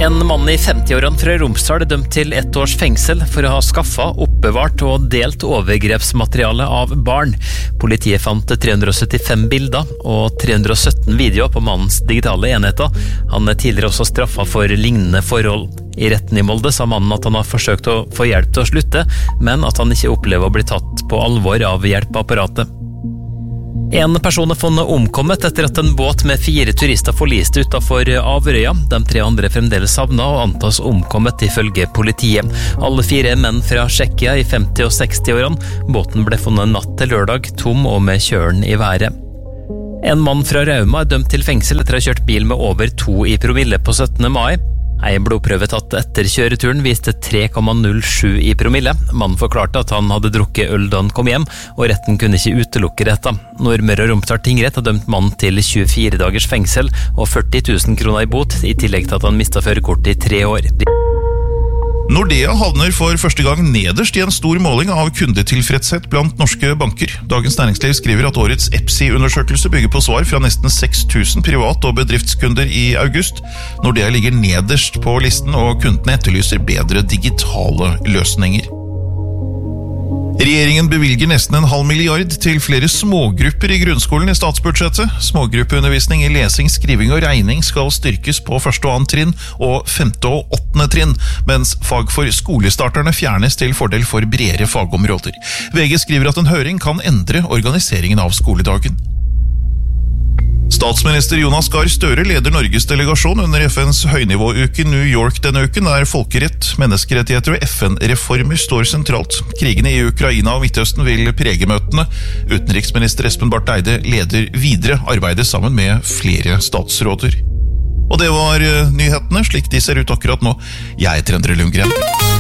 En mann i 50-årene fra Romsdal er dømt til 1 års fengsel for å ha skaffet, oppbevart og delt overgrepsmateriale av barn. Politiet fant 375 bilder og 317 videoer på mannens digitale enheter. Han er tidligere også straffet for lignende forhold. I retten i Molde sa mannen at han har forsøkt å få hjelp til å slutte, men at han ikke opplever å bli tatt på alvor av hjelpeapparatet. En person er funnet omkommet etter at en båt med 4 turister forliste utenfor Averøya. De 3 andre fremdeles savnet og antas omkommet ifølge politiet. Alle 4 er menn fra Tsjekkia i 50- og 60-årene. Båten ble funnet natt til lørdag, tom og med kjølen i været. En mann fra Rauma er dømt til fengsel etter å ha kjørt bil med over 2 i promille på 17. mai. En blodprøve tatt etter kjøreturen viste 3,07 i promille. Mannen forklarte at han hadde drukket øl da han kom hjem, og retten kunne ikke utelukke dette. Nordmøre og Romsdal tingrett har dømt mannen til 24 dagers fengsel og 40 000 kroner i bot, i tillegg til at han mistet førerkortet i 3 år. Nordea havner for første gang nederst i en stor måling av kundetilfredshet blant norske banker. Dagens Næringsliv skriver at årets EPSI-undersøkelse bygger på svar fra nesten 6000 privat- og bedriftskunder i august. Nordea ligger nederst på listen, og kundene etterlyser bedre digitale løsninger. Regjeringen bevilger nesten 0,5 milliard til flere smågrupper i grunnskolen i statsbudsjettet. Smågruppeundervisning i lesing, skriving og regning skal styrkes på 1. og 2. trinn og 5. og 8. trinn, mens fag for skolestarterne fjernes til fordel for bredere fagområder. VG skriver at en høring kan endre organiseringen av skoledagen. Statsminister Jonas Gahr Støre leder Norges delegasjon under FNs høynivåuke i New York denne uken, der folkerett, menneskerettigheter og FN-reformer står sentralt. Krigene i Ukraina og Midtøsten vil prege møtene. Utenriksminister Espen Barth Eide leder videre arbeidet sammen med flere statsråder. Og det var nyhetene, slik de ser ut akkurat nå. Jeg heter Endre Lundgren.